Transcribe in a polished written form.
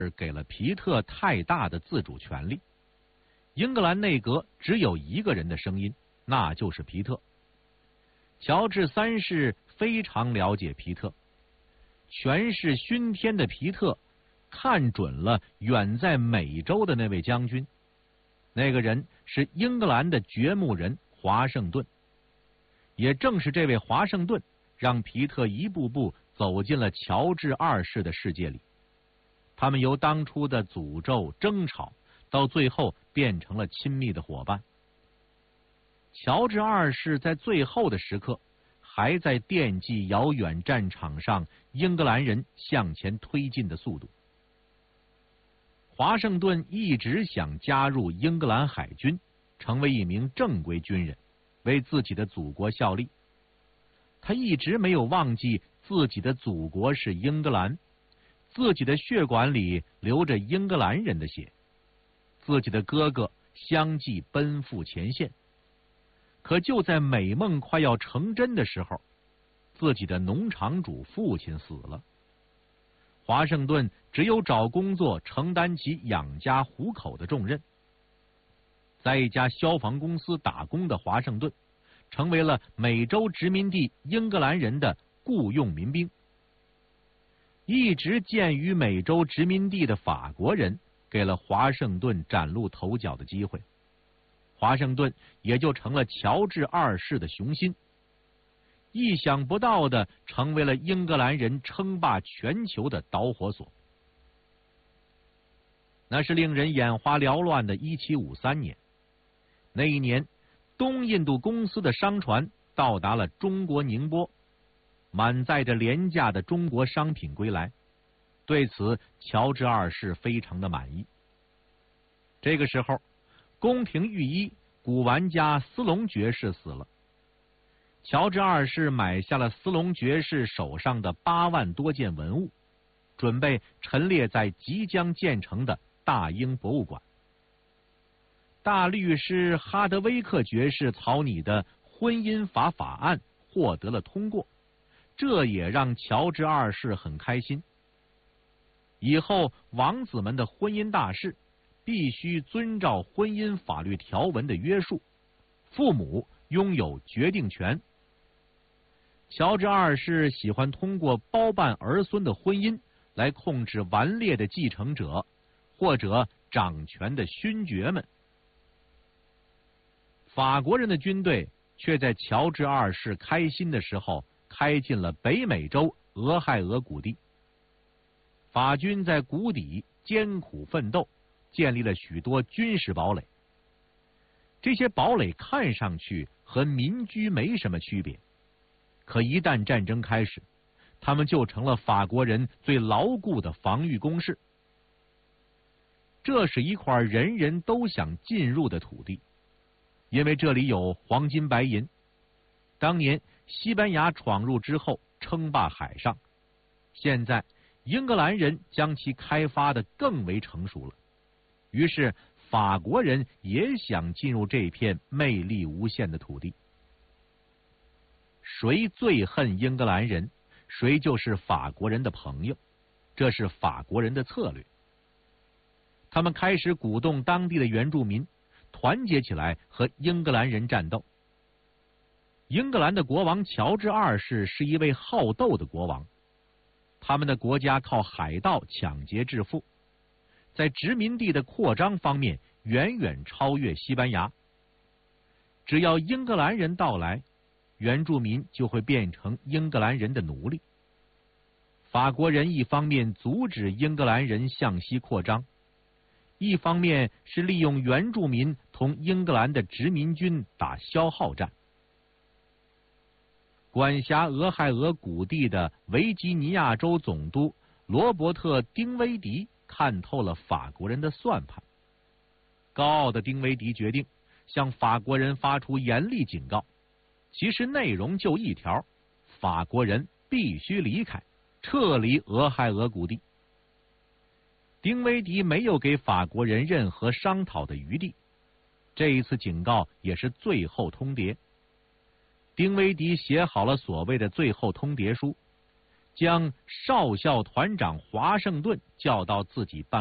给了皮特太大的自主权利。英格兰内阁只有一个人的声音，那就是皮特。乔治三世非常了解皮特，权势熏天的皮特看准了远在美洲的那位将军，那个人是英格兰的掘墓人华盛顿。也正是这位华盛顿，让皮特一步步走进了乔治二世的世界里。他们由当初的诅咒争吵，到最后变成了亲密的伙伴。乔治二世在最后的时刻，还在惦记遥远战场上英格兰人向前推进的速度。华盛顿一直想加入英格兰海军，成为一名正规军人，为自己的祖国效力。他一直没有忘记自己的祖国是英格兰，自己的血管里流着英格兰人的血，自己的哥哥相继奔赴前线。可就在美梦快要成真的时候，自己的农场主父亲死了。华盛顿只有找工作，承担起养家糊口的重任。在一家消防公司打工的华盛顿，成为了美洲殖民地英格兰人的雇佣民兵。一直鉴于美洲殖民地的法国人给了华盛顿崭露头角的机会，华盛顿也就成了乔治二世的雄心，意想不到的成为了英格兰人称霸全球的导火索。那是令人眼花缭乱的1753年，那一年，东印度公司的商船到达了中国宁波，满载着廉价的中国商品归来。对此，乔治二世非常的满意。这个时候，宫廷御医古玩家斯隆爵士死了。乔治二世买下了斯隆爵士手上的8万多件文物，准备陈列在即将建成的大英博物馆。大律师哈德威克爵士草拟的婚姻法法案获得了通过，这也让乔治二世很开心。以后王子们的婚姻大事必须遵照婚姻法律条文的约束，父母拥有决定权。乔治二世喜欢通过包办儿孙的婚姻来控制顽劣的继承者或者掌权的勋爵们。法国人的军队却在乔治二世开心的时候开进了北美洲俄亥俄谷地。法军在谷底艰苦奋斗，建立了许多军事堡垒。这些堡垒看上去和民居没什么区别，可一旦战争开始，他们就成了法国人最牢固的防御工事。这是一块人人都想进入的土地，因为这里有黄金白银。当年西班牙闯入之后称霸海上，现在英格兰人将其开发得更为成熟了，于是法国人也想进入这片魅力无限的土地。谁最恨英格兰人，谁就是法国人的朋友，这是法国人的策略。他们开始鼓动当地的原住民团结起来和英格兰人战斗。英格兰的国王乔治二世是一位好斗的国王，他们的国家靠海盗抢劫致富，在殖民地的扩张方面远远超越西班牙。只要英格兰人到来，原住民就会变成英格兰人的奴隶。法国人一方面阻止英格兰人向西扩张，一方面是利用原住民同英格兰的殖民军打消耗战。管辖俄亥俄谷地的维吉尼亚州总督罗伯特·丁威迪看透了法国人的算盘。高傲的丁威迪决定向法国人发出严厉警告，其实内容就一条：法国人必须离开，撤离俄亥俄谷地。丁威迪没有给法国人任何商讨的余地，这一次警告也是最后通牒。丁威迪写好了所谓的最后通牒书， 将少校团长华盛顿叫到自己办